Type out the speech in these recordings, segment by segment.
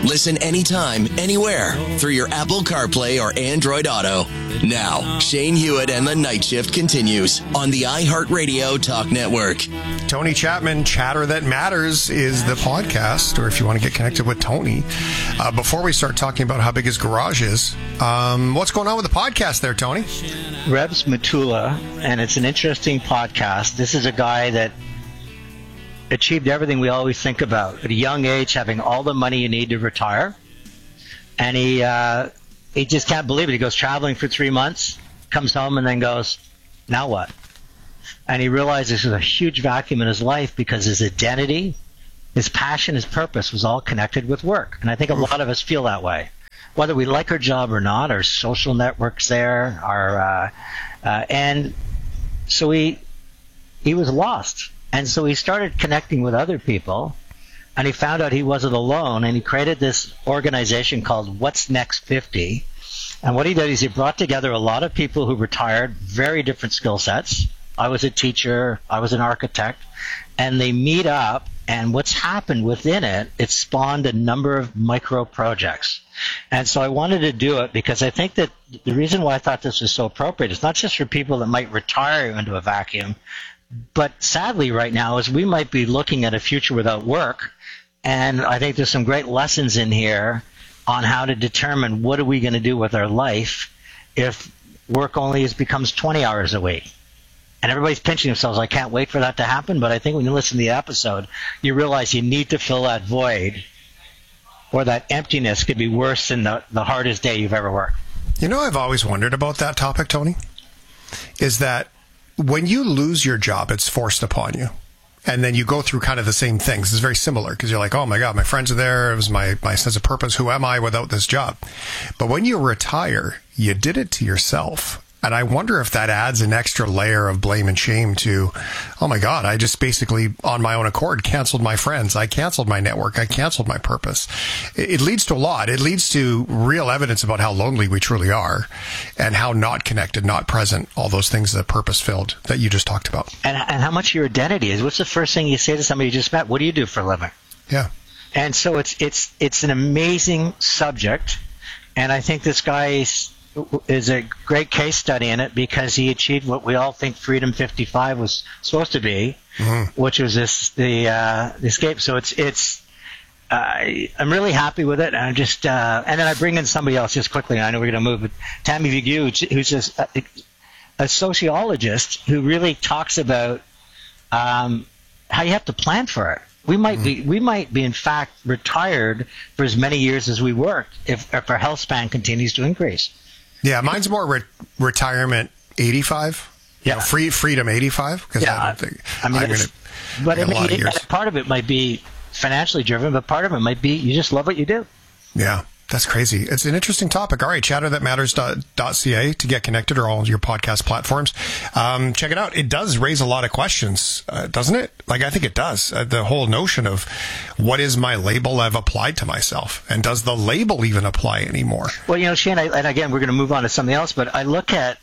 Listen anytime, anywhere through your Apple CarPlay or Android Auto. Now, Shane Hewitt and the Night Shift continues on the iHeartRadio Talk Network. Tony Chapman, Chatter That Matters is the podcast, or if you want to get connected with Tony. Before we start talking about how big his garage is, what's going on with the podcast there, Tony? Rebs Matula, and it's an interesting podcast. This is a guy that achieved everything we always think about. At a young age, having all the money you need to retire. And he just can't believe it. He goes traveling for 3 months, comes home, and then goes, now what? And he realizes there's a huge vacuum in his life because his identity, his passion, his purpose was all connected with work. And I think a lot of us feel that way. Whether we like our job or not, our social networks there, and so he was lost. And so he started connecting with other people, and he found out he wasn't alone, and he created this organization called What's Next 50. And what he did is he brought together a lot of people who retired, very different skill sets. I was a teacher, I was an architect, and they meet up, and what's happened within it, it spawned a number of micro projects. And so I wanted to do it because I think that the reason why I thought this was so appropriate is not just for people that might retire into a vacuum, but sadly right now is we might be looking at a future without work. And I think there's some great lessons in here on how to determine what are we going to do with our life if work only becomes 20 hours a week. And everybody's pinching themselves. I can't wait for that to happen. But I think when you listen to the episode, you realize you need to fill that void, or that emptiness could be worse than the hardest day you've ever worked. You know, I've always wondered about that topic, Tony, is that when you lose your job, it's forced upon you. And then you go through kind of the same things. It's very similar because you're like, oh my God, my friends are there. It was my sense of purpose. Who am I without this job? But when you retire, you did it to yourself. And I wonder if that adds an extra layer of blame and shame to, oh my God, I just basically on my own accord canceled my friends. I canceled my network. I canceled my purpose. It leads to a lot. It leads to real evidence about how lonely we truly are and how not connected, not present, all those things that purpose filled that you just talked about. And how much your identity is. What's the first thing you say to somebody you just met? What do you do for a living? Yeah. And so it's an amazing subject. And I think this guy is a great case study in it because he achieved what we all think Freedom 55 was supposed to be, which was the escape. So I'm really happy with it. And I'm just and then I bring in somebody else just quickly. I know we're going to move, but Tammy Vigue, who's just a sociologist who really talks about how you have to plan for it. We might be in fact retired for as many years as we worked if our health span continues to increase. Yeah, mine's more retirement 85. Yeah, you know, freedom 85. Because yeah, I don't think I'm going to. But part of it might be financially driven, but part of it might be you just love what you do. Yeah. That's crazy. It's an interesting topic. All right, chatterthatmatters.ca to get connected, or all your podcast platforms. Check it out. It does raise a lot of questions, doesn't it? Like, I think it does. The whole notion of what is my label I've applied to myself, and does the label even apply anymore? Well, you know, Shane, and again, we're going to move on to something else, but I look at,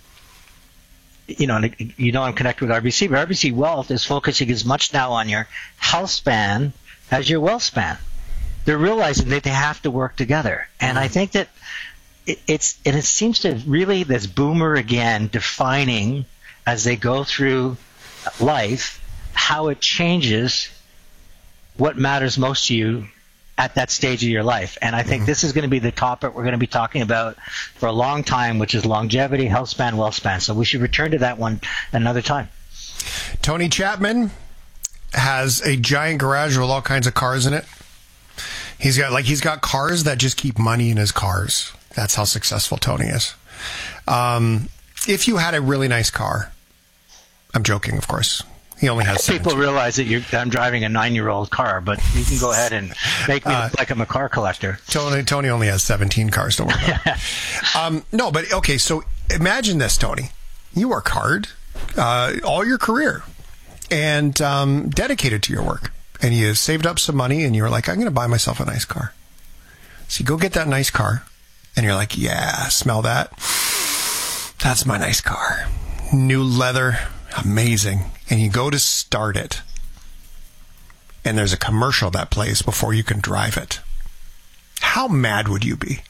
I'm connected with RBC, but RBC Wealth is focusing as much now on your health span as your wealth span. They're realizing that they have to work together. And I think that it seems to really, this boomer again, defining as they go through life, how it changes what matters most to you at that stage of your life. And I think this is going to be the topic we're going to be talking about for a long time, which is longevity, health span, wealth span. So we should return to that one another time. Tony Chapman has a giant garage with all kinds of cars in it. He's got cars that just keep money in his cars. That's how successful Tony is. If you had a really nice car, I'm joking, of course. He only has 7. People realize that I'm driving a 9-year-old car, but you can go ahead and make me look like I'm a car collector. Tony only has 17 cars, don't worry about it. No, but okay, so imagine this, Tony. You work hard all your career and dedicated to your work. And you saved up some money, and you were like, I'm going to buy myself a nice car. So you go get that nice car, and you're like, yeah, smell that? That's my nice car. New leather, amazing. And you go to start it, and there's a commercial that plays before you can drive it. how mad would you be?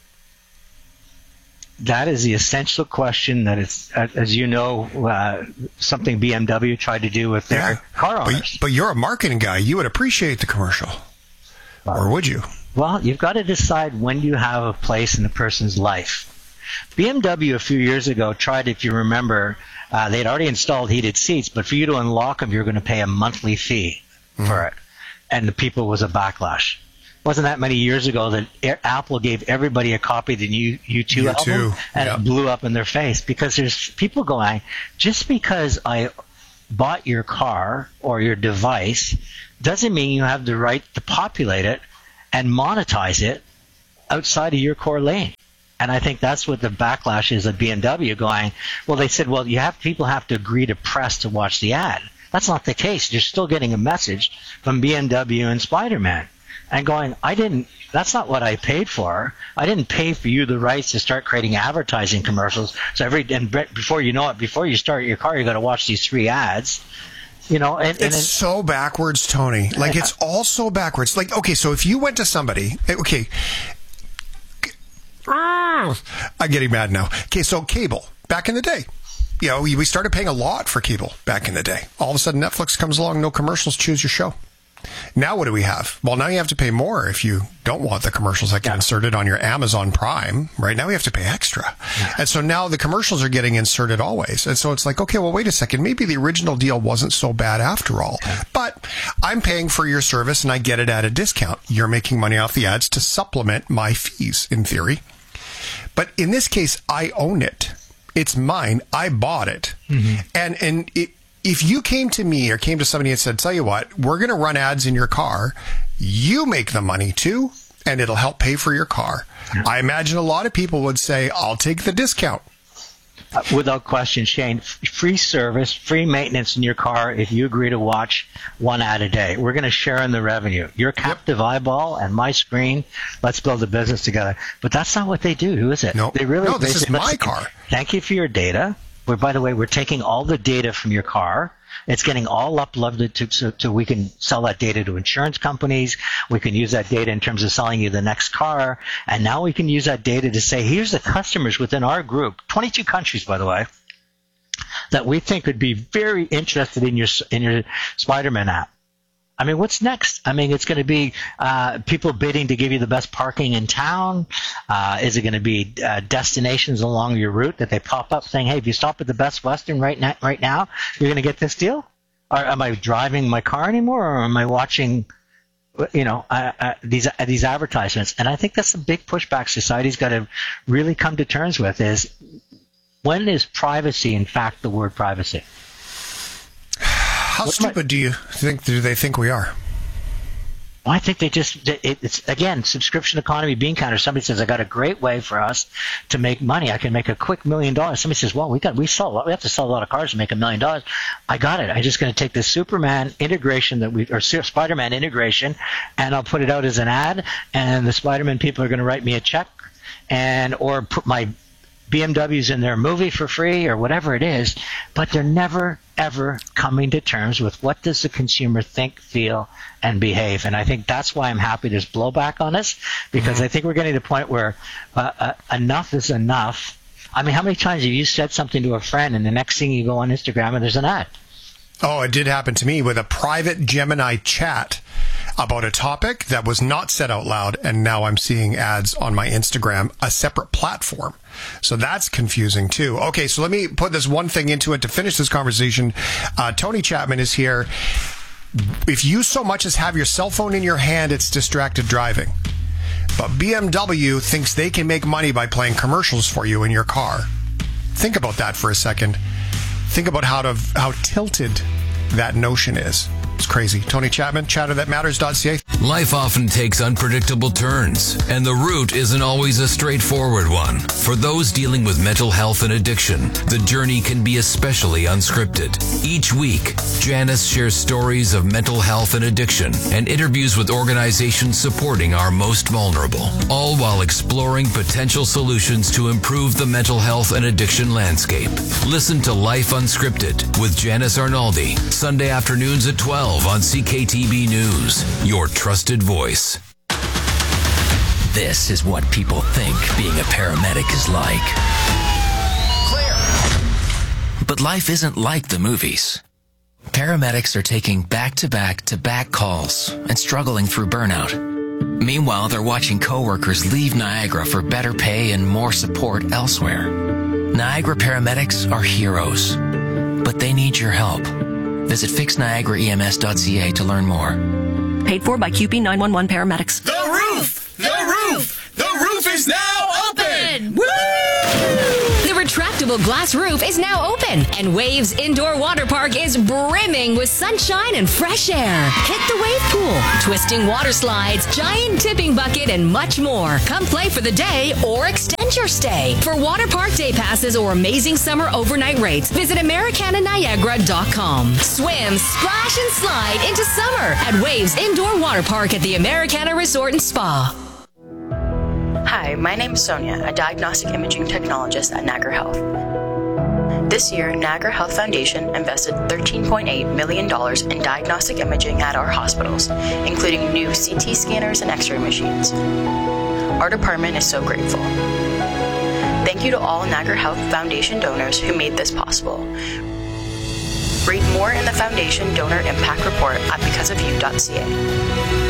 That is the essential question that is, as you know, something BMW tried to do with their car owners. But you're a marketing guy. You would appreciate the commercial. Or would you? Well, you've got to decide when you have a place in a person's life. BMW a few years ago tried, if you remember, they'd already installed heated seats, but for you to unlock them, you're going to pay a monthly fee for it. And the people was a backlash. It wasn't that many years ago that Apple gave everybody a copy of the new U2 album, and it blew up in their face because there's people going, just because I bought your car or your device doesn't mean you have the right to populate it and monetize it outside of your core lane. And I think that's what the backlash is at BMW going, well, they said, well, people have to agree to press to watch the ad. That's not the case. You're still getting a message from BMW and Spider-Man. And going, that's not what I paid for. I didn't pay for you the rights to start creating advertising commercials. So before you know it, before you start your car, you got to watch these 3 ads. It's so backwards, Tony. Like, it's all so backwards. Like, okay, so if you went to somebody, okay, I'm getting mad now. Okay, so cable, back in the day. We started paying a lot for cable back in the day. All of a sudden, Netflix comes along, no commercials, choose your show. Now what do we have? Well, now you have to pay more if you don't want the commercials that get inserted on your Amazon Prime. Right now we have to pay extra. Yeah. And so now the commercials are getting inserted always. And so it's like, okay, well, wait a second. Maybe the original deal wasn't so bad after all. Yeah. But I'm paying for your service and I get it at a discount. You're making money off the ads to supplement my fees, in theory. But in this case, I own it. It's mine. I bought it. And if you came to me or came to somebody and said, tell you what, we're going to run ads in your car, you make the money too, and it'll help pay for your car. Yeah. I imagine a lot of people would say, I'll take the discount. Without question, Shane, free service, free maintenance in your car if you agree to watch 1 ad a day. We're going to share in the revenue. Your captive eyeball and my screen, let's build a business together. But that's not what they do, who is it? No, this is my car. Thank you for your data. By the way, we're taking all the data from your car. It's getting all uploaded so we can sell that data to insurance companies. We can use that data in terms of selling you the next car. And now we can use that data to say, here's the customers within our group, 22 countries, by the way, that we think would be very interested in your Spider-Man app. I mean, what's next? I mean, it's going to be people bidding to give you the best parking in town. Is it going to be destinations along your route that they pop up saying, hey, if you stop at the Best Western right now, you're going to get this deal? Or am I driving my car anymore, or am I watching, these advertisements? And I think that's the big pushback society's got to really come to terms with is, when is privacy, in fact, the word privacy? How stupid do they think we are? Well, I think it's again, subscription economy bean counter. Somebody says, I got a great way for us to make money. I can make a quick $1 million. Somebody says, well, we have to sell a lot of cars to make $1 million. I got it. I'm just going to take this Superman integration or Spider-Man integration, and I'll put it out as an ad, and the Spider-Man people are going to write me a check or put my BMWs in their movie for free or whatever it is, but they're never, ever coming to terms with what does the consumer think, feel, and behave. And I think that's why I'm happy there's blowback on this, because I think we're getting to the point where enough is enough. I mean, how many times have you said something to a friend and the next thing you go on Instagram and there's an ad? Oh, it did happen to me with a private Gemini chat about a topic that was not said out loud, and now I'm seeing ads on my Instagram, a separate platform. So that's confusing too. Okay, so let me put this one thing into it to finish this conversation. Tony Chapman is here. If you so much as have your cell phone in your hand, it's distracted driving. But BMW thinks they can make money by playing commercials for you in your car. Think about that for a second. Think about how tilted that notion is. It's crazy. Tony Chapman, chatterthatmatters.ca. Life often takes unpredictable turns, and the route isn't always a straightforward one. For those dealing with mental health and addiction, the journey can be especially unscripted. Each week, Janice shares stories of mental health and addiction and interviews with organizations supporting our most vulnerable, all while exploring potential solutions to improve the mental health and addiction landscape. Listen to Life Unscripted with Janice Arnaldi, Sunday afternoons at 12 on CKTB News, your trusted voice. This is what people think being a paramedic is like. Clear. But life isn't like the movies. Paramedics are taking back-to-back-to-back calls and struggling through burnout. Meanwhile, they're watching coworkers leave Niagara for better pay and more support elsewhere. Niagara paramedics are heroes, but they need your help. Visit fixniagaraems.ca to learn more. Paid for by QP 911 paramedics. The roof! The roof! The roof is now open! Woo! The retractable glass roof is now open, and Waves Indoor Water Park is brimming with sunshine and fresh air. Hit the wave pool, twisting water slides, giant tipping bucket, and much more. Come play for the day or extend your stay. For water park day passes or amazing summer overnight rates, visit AmericanaNiagara.com. Swim, splash, and slide into summer at Waves Indoor Water Park at the Americana Resort and Spa. Hi, my name is Sonia, a diagnostic imaging technologist at Niagara Health. This year, Niagara Health Foundation invested $13.8 million in diagnostic imaging at our hospitals, including new CT scanners and X-ray machines. Our department is so grateful. Thank you to all Niagara Health Foundation donors who made this possible. Read more in the Foundation Donor Impact Report at becauseofyou.ca.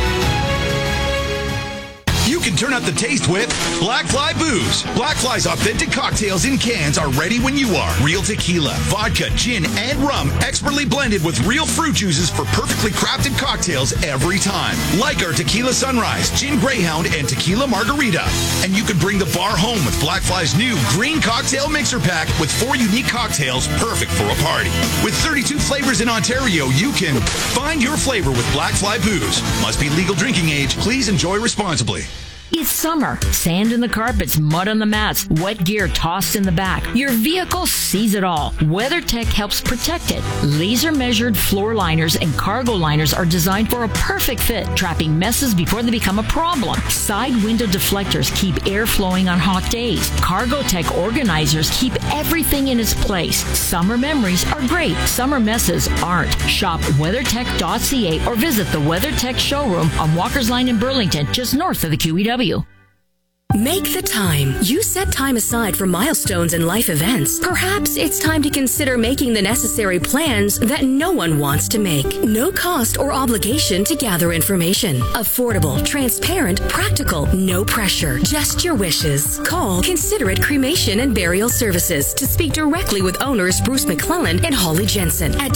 You can turn up the taste with Black Fly Booze. Black Fly's authentic cocktails in cans are ready when you are. Real tequila, vodka, gin, and rum, expertly blended with real fruit juices for perfectly crafted cocktails every time. Like our Tequila Sunrise, Gin Greyhound, and Tequila Margarita. And you can bring the bar home with Black Fly's new Green Cocktail Mixer Pack with 4 unique cocktails perfect for a party. With 32 flavors in Ontario, you can find your flavor with Black Fly Booze. Must be legal drinking age. Please enjoy responsibly. It's summer. Sand in the carpets, mud on the mats, wet gear tossed in the back. Your vehicle sees it all. WeatherTech helps protect it. Laser-measured floor liners and cargo liners are designed for a perfect fit, trapping messes before they become a problem. Side window deflectors keep air flowing on hot days. CargoTech organizers keep everything in its place. Summer memories are great. Summer messes aren't. Shop WeatherTech.ca or visit the WeatherTech showroom on Walker's Line in Burlington, just north of the QEW. Make the time. You set time aside for milestones and life events. Perhaps it's time to consider making the necessary plans that no one wants to make. No cost or obligation to gather information. Affordable, transparent, practical, no pressure. Just your wishes. Call Considerate Cremation and Burial Services to speak directly with owners Bruce McClellan and Holly Jensen at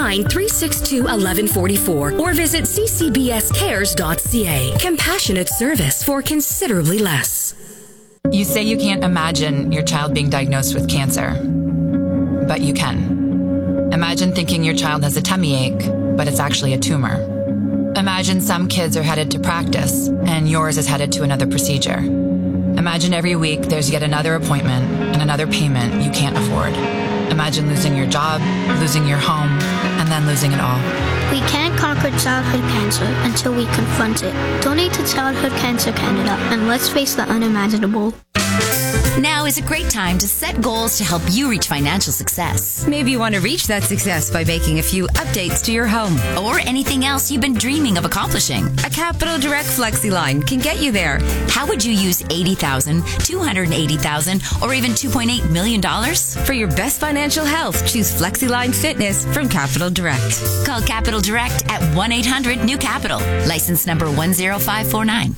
289-362-1144 or visit ccbscares.ca. Compassionate service for considerably less. You say you can't imagine your child being diagnosed with cancer, but you can. Imagine thinking your child has a tummy ache, but it's actually a tumor. Imagine some kids are headed to practice, and yours is headed to another procedure. Imagine every week there's yet another appointment and another payment you can't afford. Imagine losing your job, losing your home, and then losing it all. We can't conquer childhood cancer until we confront it. Donate to Childhood Cancer Canada, and let's face the unimaginable. Now is a great time to set goals to help you reach financial success. Maybe you want to reach that success by making a few updates to your home. Or anything else you've been dreaming of accomplishing. A Capital Direct FlexiLine can get you there. How would you use $80,000, $280,000, or even $2.8 million? For your best financial health, choose FlexiLine Fitness from Capital Direct. Call Capital Direct at 1-800-NEW-CAPITAL. License number 10549.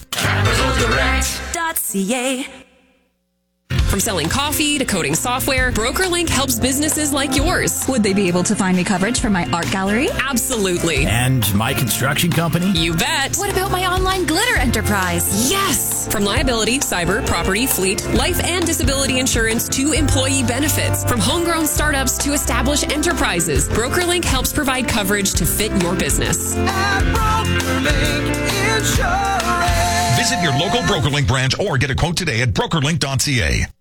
CapitalDirect.ca. From selling coffee to coding software, BrokerLink helps businesses like yours. Would they be able to find me coverage for my art gallery? Absolutely. And my construction company? You bet. What about my online glitter enterprise? Yes! From liability, cyber, property, fleet, life and disability insurance to employee benefits. From homegrown startups to established enterprises, BrokerLink helps provide coverage to fit your business. At BrokerLink Insurance. Visit your local BrokerLink branch or get a quote today at brokerlink.ca.